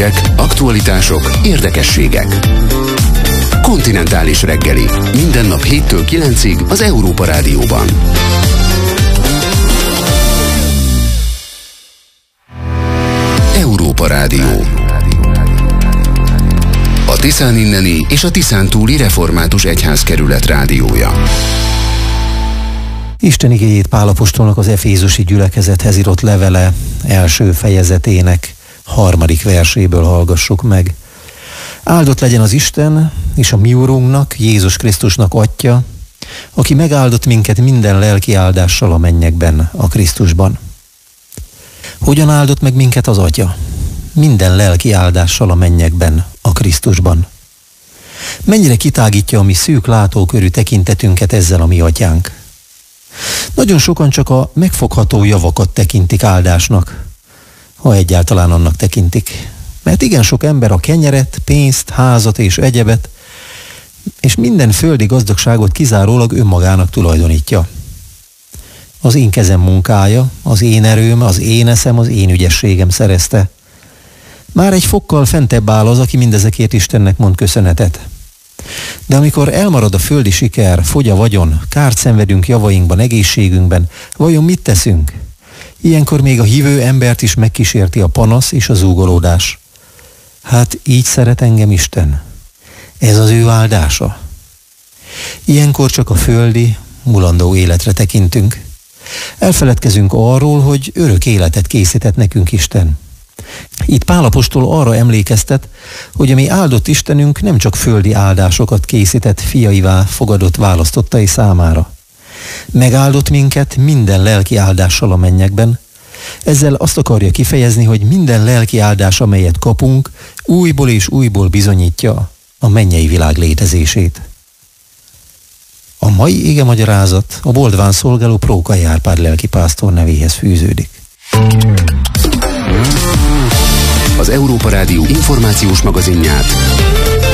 hírek, aktualitások, érdekességek. Kontinentális reggeli. Minden nap 7-től 9-ig az Európa Rádióban. Európa Rádió. A Tiszán inneni és a Tiszán túli református egyházkerület rádiója. Isten igéjét Pál apostolnak az efézusi gyülekezethez írott levele első fejezetének 3. verséből hallgassuk meg. Áldott legyen az Isten és a mi Urunknak, Jézus Krisztusnak Atya, aki megáldott minket minden lelki áldással a mennyekben, a Krisztusban. Hogyan áldott meg minket az Atya? Minden lelki áldással a mennyekben, a Krisztusban. Mennyire kitágítja a mi szűk látókörű tekintetünket ezzel a mi Atyánk? Nagyon sokan csak a megfogható javakat tekintik áldásnak, ha egyáltalán annak tekintik. Mert igen sok ember a kenyeret, pénzt, házat és egyebet, és minden földi gazdagságot kizárólag önmagának tulajdonítja. Az én kezem munkája, az én erőm, az én eszem, az én ügyességem szerezte. Már egy fokkal fentebb áll az, aki mindezekért Istennek mond köszönetet. De amikor elmarad a földi siker, fogy a vagyon, kárt szenvedünk javainkban, egészségünkben, vajon mit teszünk? Ilyenkor még a hívő embert is megkísérti a panasz és a zúgolódás. Hát így szeret engem Isten. Ez az ő áldása. Ilyenkor csak a földi, mulandó életre tekintünk. Elfeledkezünk arról, hogy örök életet készített nekünk Isten. Itt Pál apostol arra emlékeztet, hogy a mi áldott Istenünk nem csak földi áldásokat készített fiaivá fogadott választottai számára. Megáldott minket minden lelki áldással a mennyekben. Ezzel azt akarja kifejezni, hogy minden lelki áldás, amelyet kapunk, újból és újból bizonyítja a mennyei világ létezését. A mai igemagyarázat a Boldván szolgáló Prókai Árpád lelkipásztor nevéhez fűződik. Az Európa Rádió információs magazinját